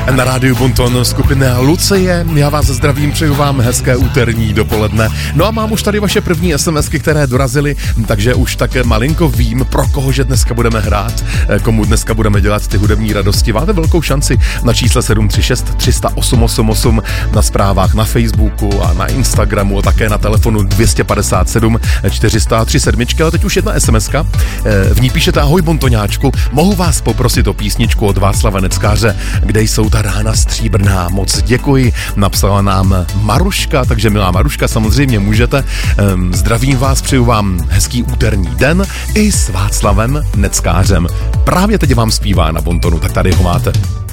Na rádiu Bonton skupiny Lucie. Já vás zdravím, přeju vám hezké úterní dopoledne. No a mám už tady vaše první SMSky, které dorazily, takže už tak malinko vím, pro koho že dneska budeme hrát, komu dneska budeme dělat ty hudební radosti. Máte velkou šanci na čísle 736 308 88, na zprávách na Facebooku a na Instagramu a také na telefonu 257 403 7. Ale teď už jedna SMSka. V ní píšete: ahoj Bontoňáčku, mohu vás poprosit o písničku od Václava Neckáře, Kde jsou ta rána stříbrná. Moc děkuji. Napsala nám Maruška, takže milá Maruška, samozřejmě můžete. Zdravím vás, přeju vám hezký úterní den i s Václavem Neckářem. Právě teď vám zpívá na Bontonu, tak tady ho máte.